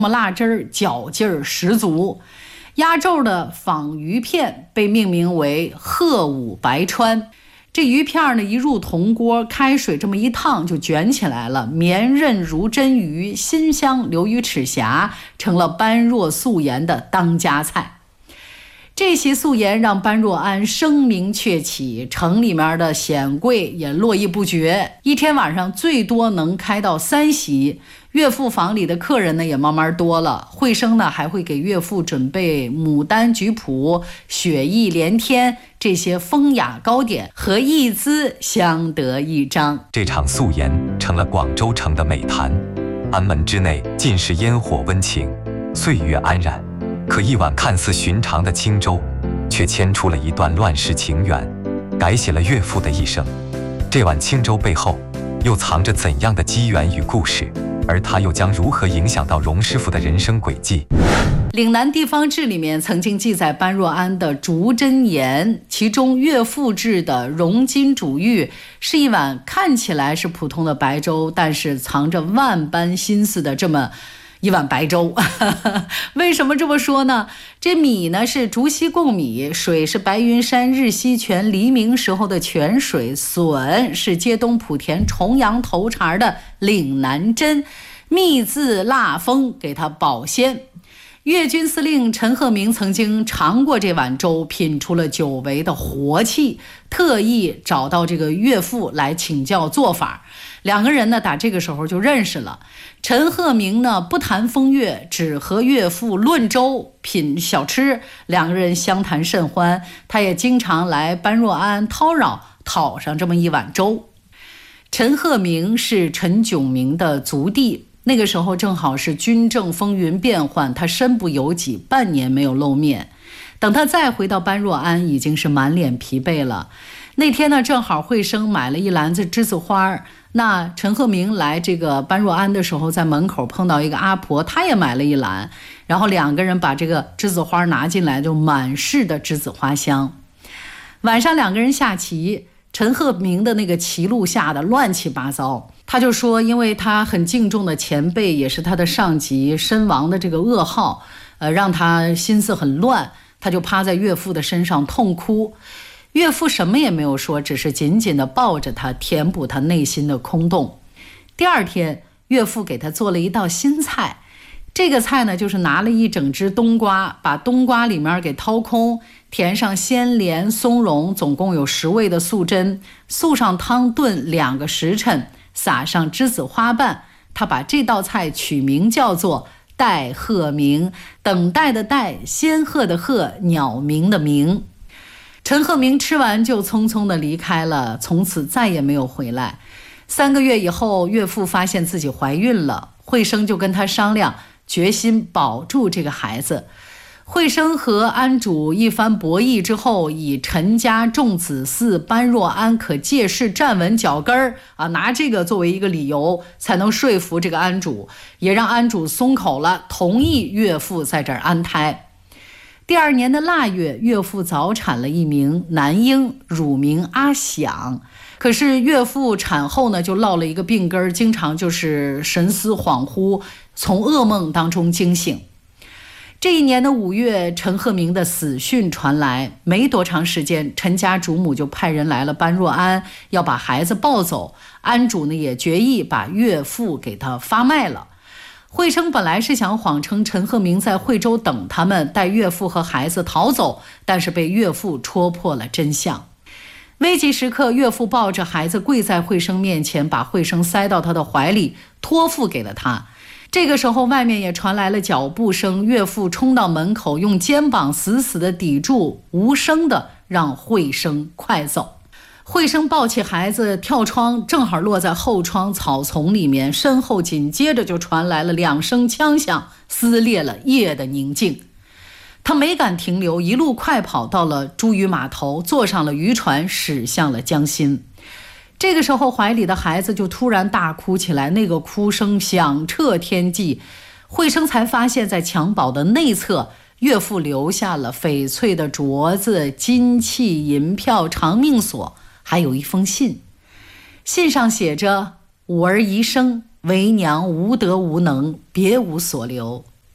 辣汁儿嚼劲儿十足。压轴的仿鱼片被命名为鹤舞白川。这鱼片呢，一入铜锅，开水这么一烫就卷起来了，绵韧如真鱼，馨香流于齿颊，成了般若素颜的当家菜。这席素颜让般若庵声名鹊起，城里面的显贵也络绎不绝，一天晚上最多能开到3席。岳父房里的客人呢也慢慢多了，惠生呢还会给岳父准备牡丹菊谱、雪意连天这些风雅糕点，和一姿相得益彰。 这场素颜成了广州城的美谈，庵门之内尽是烟火温情，岁月安然。可一碗看似寻常的清粥，却牵出了一段乱世情缘，改写了岳父的一生。这碗清粥背后又藏着怎样的机缘与故事，而它又将如何影响到荣师傅的人生轨迹？ 岭南地方志里面曾经记载般若庵的竹针盐，其中岳父制的荣金煮玉是一碗看起来是普通的白粥，但是藏着万般心思的这么一碗白粥。为什么这么说呢？这米呢是竹溪贡米，水是白云山日溪泉黎明时候的泉水，笋是街东莆田重阳头茬的岭南针，秘制辣风给它保鲜。粤军司令陈鹤鸣曾经尝过这碗粥，品出了久违的活气，特意找到这个岳父来请教做法。两个人呢打这个时候就认识了。陈鹤鸣呢不谈风月，只和岳父论粥品小吃，两个人相谈甚欢。他也经常来般若庵叨扰，讨上这么一碗粥。陈鹤鸣是陈炯明的族弟，那个时候正好是军政风云变幻，他身不由己，半年没有露面。等他再回到般若庵，已经是满脸疲惫了。那天呢，正好惠生买了一篮子栀子花，那陈鹤鸣来这个般若庵的时候，在门口碰到一个阿婆，她也买了一篮，然后两个人把这个栀子花拿进来，就满室的栀子花香。晚上两个人下棋，陈鹤鸣的那个棋路下的乱七八糟，他就说因为他很敬重的前辈也是他的上级身亡的这个噩耗，让他心思很乱，他就趴在岳父的身上痛哭。岳父什么也没有说，只是紧紧地抱着他，填补他内心的空洞。第二天，岳父给他做了一道新菜，这个菜呢就是拿了一整只冬瓜，把冬瓜里面给掏空，填上鲜莲、松茸，总共有10味的素珍，素上汤炖2个时辰，撒上栀子花瓣。他把这道菜取名叫做待鹤鸣，等待的待，仙鹤的鹤，鸟鸣的鸣。陈鹤鸣吃完就匆匆地离开了，从此再也没有回来。3个月以后，岳父发现自己怀孕了，惠生就跟他商量，决心保住这个孩子。惠生和庵主一番博弈之后，以陈家重子嗣，般若庵可借势站稳脚跟儿拿这个作为一个理由，才能说服这个庵主，也让庵主松口了，同意岳父在这儿安胎。第2年的腊月，岳父早产了一名男婴，乳名阿响。可是岳父产后呢，就落了一个病根，经常就是神思恍惚，从噩梦当中惊醒。这一年的5月，陈鹤鸣的死讯传来，没多长时间，陈家主母就派人来了般若庵，要把孩子抱走。庵主呢也决意把岳父给他发卖了。惠生本来是想谎称陈鹤鸣在惠州等他们，带岳父和孩子逃走，但是被岳父戳破了真相。危急时刻，岳父抱着孩子跪在惠生面前，把惠生塞到他的怀里，托付给了他。这个时候外面也传来了脚步声，岳父冲到门口，用肩膀死死地抵住，无声地让惠生快走。惠生抱起孩子跳窗，正好落在后窗草丛里面，身后紧接着就传来了2声枪响，撕裂了夜的宁静。他没敢停留，一路快跑到了茱萸码头，坐上了渔船，驶向了江心。这个时候怀里的孩子就突然大哭起来，那个哭声响彻天际。惠生才发现，在襁褓的内侧，岳父留下了翡翠的镯子、金器、银票、长命锁，还有一封信。信上写着：我儿一生，为娘无德无能，别无所留，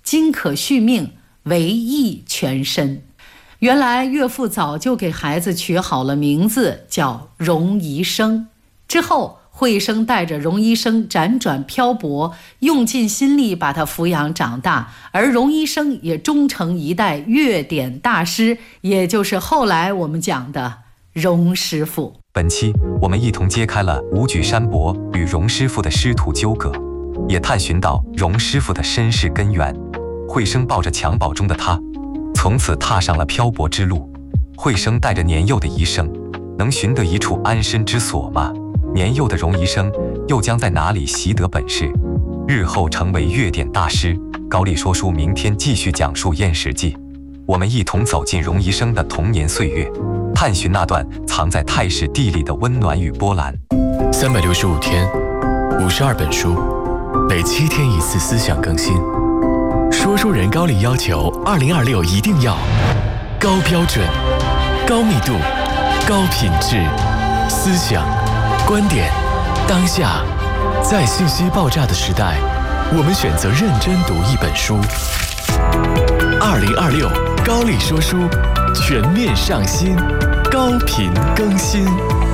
今可续命，为益全身。原来岳父早就给孩子取好了名字，叫荣宜生。之后惠生带着荣医生辗转漂泊，用尽心力把他抚养长大，而荣医生也终成一代乐典大师，也就是后来我们讲的荣师傅。 本期我们一同揭开了武举山伯与荣师傅的师徒纠葛，也探寻到荣师傅的身世根源。惠生抱着襁褓中的他，从此踏上了漂泊之路。惠生带着年幼的医生，能寻得一处安身之所吗？年幼的荣医生又将在哪里习得本事，日后成为乐典大师？高丽说书明天继续讲述燕史记，我们一同走进荣医生的童年岁月，探寻那段藏在太史地里的温暖与波澜。 365天，52本书，每7天一次思想更新。说书人高丽要求2026一定要高标准、高密度、高品质，思想观点当下，在信息爆炸的时代，我们选择认真读一本书。2026高丽说书全面上新，高频更新。